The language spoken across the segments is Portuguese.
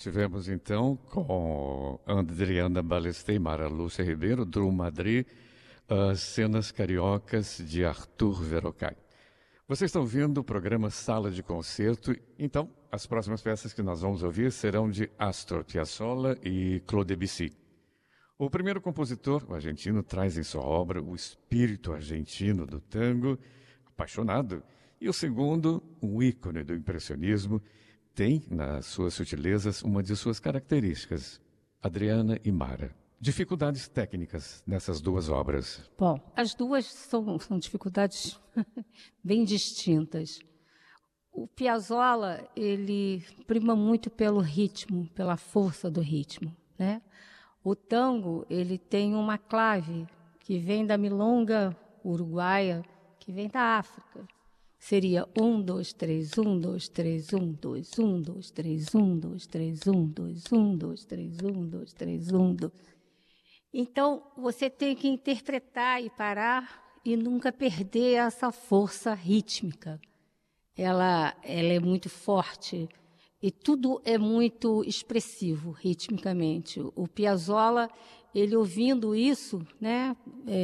tivemos então com Adriana Balestei, Mara Lúcia Ribeiro, Drum Madrid, as cenas cariocas de Arthur Verocai. Vocês estão ouvindo o programa Sala de Concerto, então as próximas peças que nós vamos ouvir serão de Astor Piazzolla e Claude Debussy. O primeiro compositor, o argentino, traz em sua obra o espírito argentino do tango, apaixonado, e o segundo, um ícone do impressionismo, tem nas suas sutilezas uma de suas características, Adriana e Mara. Dificuldades técnicas nessas duas obras. Bom, as duas são dificuldades bem distintas. O Piazzolla, ele prima muito pelo ritmo, pela força do ritmo, né? O tango, ele tem uma clave que vem da milonga uruguaia, que vem da África. Seria 1, 2, 3, 1, 2, 3, 1, 2, 1, 2, 3, 1, 2, 3, 1, 2, 1, 2, 3, 1, 2, 3, 1, 2. Então, você tem que interpretar e parar e nunca perder essa força rítmica. Ela é muito forte e tudo é muito expressivo ritmicamente. O Piazzolla, ele ouvindo isso, né,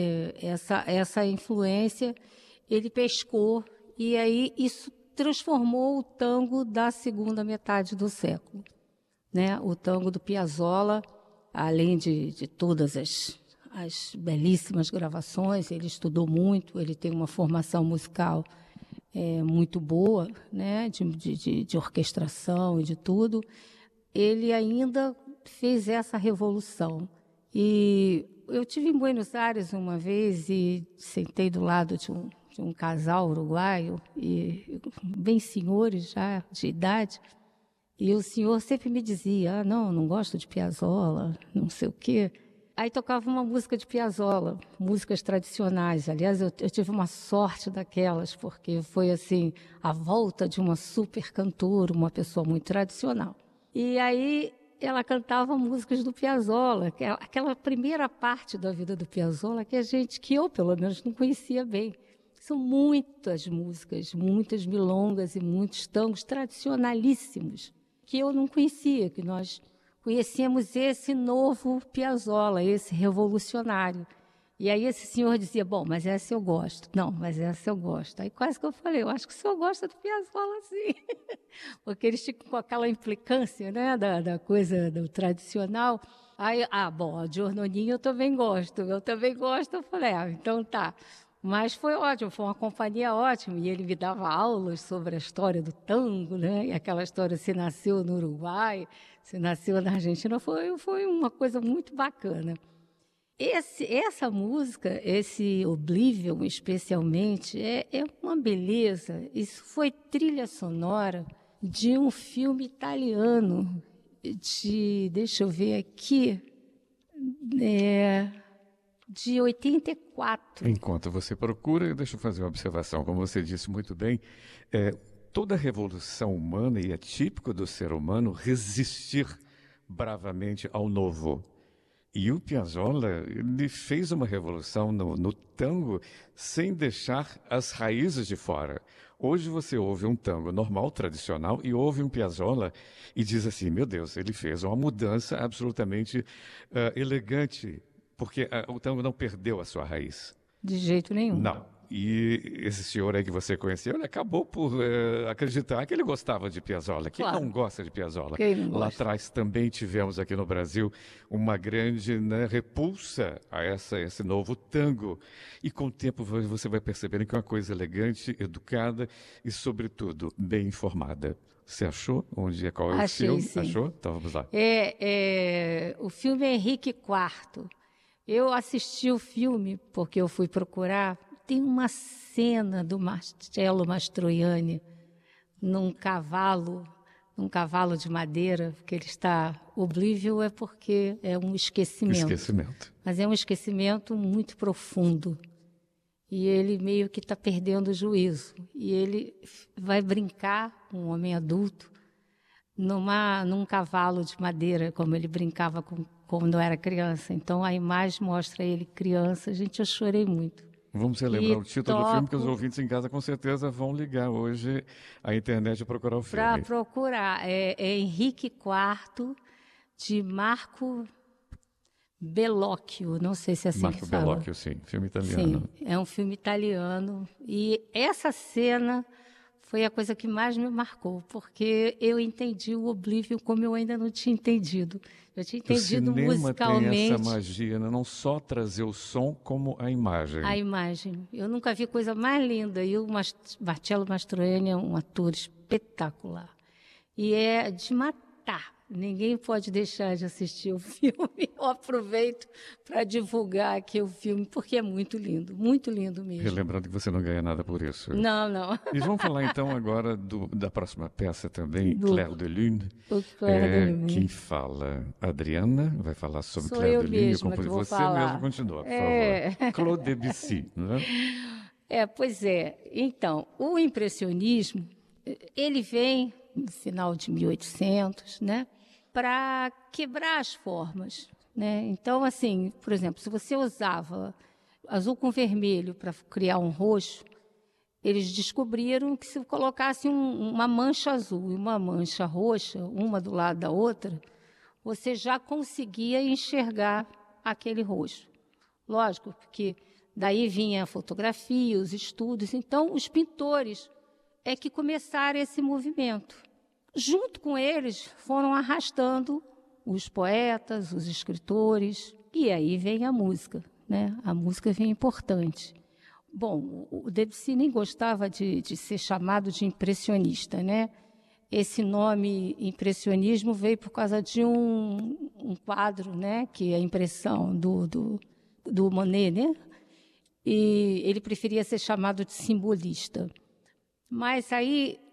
essa influência, ele pescou e aí isso transformou o tango da segunda metade do século, né? O tango do Piazzolla, além de todas as belíssimas gravações, ele estudou muito, ele tem uma formação musical muito boa, né, de orquestração e de tudo. Ele ainda fez essa revolução. E eu tive em Buenos Aires uma vez e sentei do lado de um casal uruguaio, e bem senhores já de idade, e o senhor sempre me dizia, não gosto de Piazzolla, não sei o quê. Aí tocava uma música de Piazzolla, músicas tradicionais. Aliás, eu tive uma sorte daquelas, porque foi assim, a volta de uma super cantora, uma pessoa muito tradicional. E aí ela cantava músicas do Piazzolla, aquela primeira parte da vida do Piazzolla que eu pelo menos não conhecia bem. São muitas músicas, muitas milongas e muitos tangos tradicionalíssimos que eu não conhecia, que nós conhecemos esse novo Piazzolla, esse revolucionário. E aí esse senhor dizia, bom, mas essa eu gosto. Não, mas essa eu gosto. Aí quase que eu falei, eu acho que o senhor gosta do Piazzolla, sim. Porque eles ficam com aquela implicância, né, da coisa do tradicional. Aí, bom, a Giornoninho eu também gosto. Eu falei, então tá. Mas foi ótimo, foi uma companhia ótima, e ele me dava aulas sobre a história do tango, né? E aquela história, se nasceu no Uruguai, se nasceu na Argentina, foi uma coisa muito bacana. Essa música, esse Oblivion especialmente, é uma beleza. Isso foi trilha sonora de um filme italiano deixa eu ver aqui, de 84. Enquanto você procura, deixa eu fazer uma observação. Como você disse muito bem, toda revolução humana, e é típico do ser humano, resistir bravamente ao novo. E o Piazzolla, ele fez uma revolução no tango sem deixar as raízes de fora. Hoje você ouve um tango normal, tradicional, e ouve um Piazzolla e diz assim, meu Deus, ele fez uma mudança absolutamente elegante, porque o tango não perdeu a sua raiz. De jeito nenhum. Não. E esse senhor aí que você conheceu, ele acabou por acreditar que ele gostava de Piazzolla. Quem não gosta de Piazzolla? Quem não gosta? Lá atrás também tivemos aqui no Brasil uma grande, né, repulsa a esse novo tango. E com o tempo você vai percebendo que é uma coisa elegante, educada e, sobretudo, bem informada. Você achou? Qual é o Achei, filme? sim. Achou? Então vamos lá. O filme é Henrique IV. Eu assisti o filme porque eu fui procurar. Tem uma cena do Marcello Mastroianni num cavalo de madeira, que ele está... Oblívio é porque é um esquecimento. Mas é um esquecimento muito profundo. E ele meio que está perdendo o juízo. E ele vai brincar, um homem adulto, num cavalo de madeira, como ele brincava quando era criança. Então a imagem mostra ele criança. Gente, eu chorei muito. Vamos relembrar o título do filme, que os toco ouvintes em casa com certeza vão ligar hoje à internet e procurar o para filme. procurar. É Henrique IV, de Marco Bellocchio, não sei se é assim Marco que fala. Bellocchio, sim, filme Sim, italiano. é um filme italiano. E essa cena foi a coisa que mais me marcou, porque eu entendi o Oblivion como eu ainda não tinha entendido. Eu tinha O entendido cinema tem essa musicalmente magia, né? Não só trazer o som, como a a imagem. imagem. Eu nunca vi coisa mais linda. E o Marcello Mastroianni é um ator espetacular. E é de matar. Ninguém pode deixar de assistir o filme. Eu aproveito para divulgar aqui o filme, porque é muito lindo mesmo. Relembrando que você não ganha nada por isso. Não, não. E vamos falar então agora da próxima peça também, Do Clair de Lune. o Claire de Lune. Quem fala? Adriana vai falar sobre Sou Clair eu de Lune. mesma que vou Você falar. mesmo continua, por É. favor. Claude Debussy, né? Pois é. Então, o impressionismo, ele vem no final de 1800, né, para quebrar as formas, né? Então, assim, por exemplo, se você usava azul com vermelho para criar um roxo, eles descobriram que se colocasse uma mancha azul e uma mancha roxa, uma do lado da outra, você já conseguia enxergar aquele roxo. Lógico, porque daí vinha a fotografia, os estudos. Então, os pintores é que começaram esse movimento. Junto com eles, foram arrastando os poetas, os escritores, e aí vem a música, né? A música vem importante. Bom, o Debussy nem gostava de ser chamado de impressionista, né? Esse nome impressionismo veio por causa de um quadro, né? Que é a impressão do Monet, né? E ele preferia ser chamado de simbolista. Mas aí